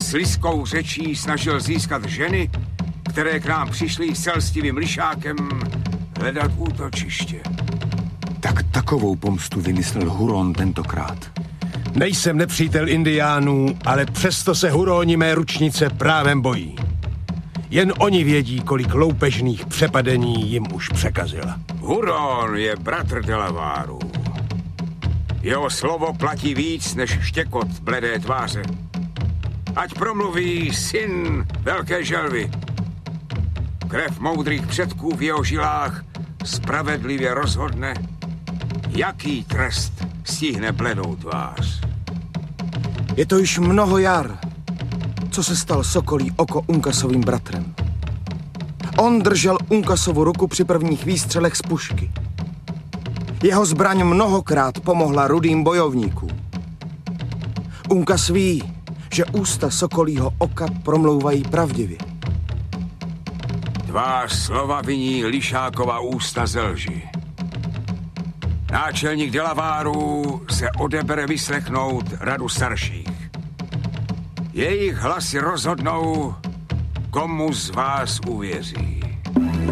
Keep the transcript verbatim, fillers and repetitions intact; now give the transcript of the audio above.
s liskou řečí snažil získat ženy, které k nám přišly s lstivým lišákem hledat útočiště. Tak takovou pomstu vymyslel Huron tentokrát. Nejsem nepřítel indiánů, ale přesto se Huroni mé ručnice právem bojí. Jen oni vědí, kolik loupežných přepadení jim už překazila. Huron je bratr Delaváru. Jeho slovo platí víc než štěkot bledé tváře. Ať promluví syn velké želvy. Krev moudrých předků v jeho žilách spravedlivě rozhodne, jaký trest stihne bledou tvář. Je to již mnoho jar, co se stal Sokolí oko Unkasovým bratrem. On držel Unkasovu ruku při prvních výstřelech z pušky. Jeho zbraň mnohokrát pomohla rudým bojovníkům. Unkas ví, že ústa Sokolího oka promlouvají pravdivě. Tvá slova viní Lišákova ústa ze lži. Náčelník Delaváru se odebere vyslechnout radu starších. Jejich hlasy rozhodnou, komu z vás uvěří.